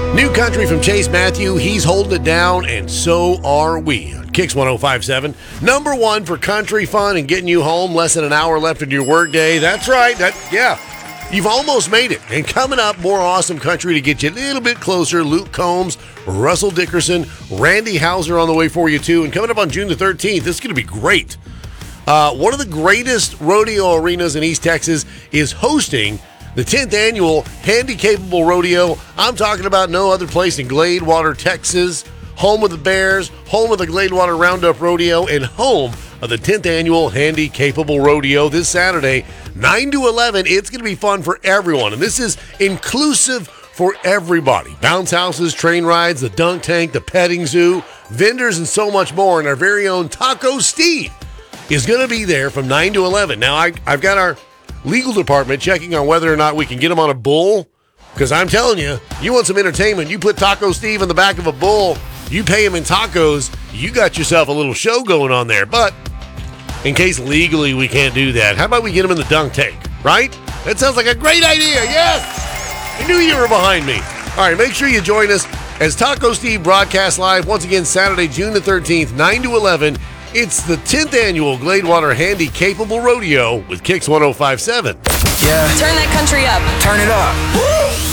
New country from Chase Matthew. He's holding it down, and so are we. Kicks 105.7. Number one for country fun and getting you home. Less than an hour left in your workday. That's right. You've almost made it. And coming up, more awesome country to get you a little bit closer. Luke Combs, Russell Dickerson, Randy Houser on the way for you, too. And coming up on June the 13th, this is going to be great. One of the greatest rodeo arenas in East Texas is hosting the 10th annual Handy Capable Rodeo. I'm talking about no other place in Gladewater, Texas, home of the Bears, home of the Gladewater Roundup Rodeo, and home of the 10th annual Handy Capable Rodeo this Saturday, 9 to 11. It's going to be fun for everyone, and this is inclusive for everybody. Bounce houses, train rides, the dunk tank, the petting zoo, vendors, and so much more. And our very own Taco Steve is going to be there from 9 to 11. Now, I've got our legal department checking on whether or not we can get him on a bull, because I'm telling you, you want some entertainment, you put Taco Steve in the back of a bull, you pay him in tacos, you got yourself a little show going on there. But in case legally we can't do that, how about we get him in the dunk tank, right? That sounds like a great idea. Yes! I knew you were behind me. All right, make sure you join us as Taco Steve broadcasts live once again Saturday, June the 13th, 9 to 11. It's the 10th annual Gladewater Handy Capable Rodeo with Kicks 105.7. Yeah. Turn that country up. Turn it up. Woo!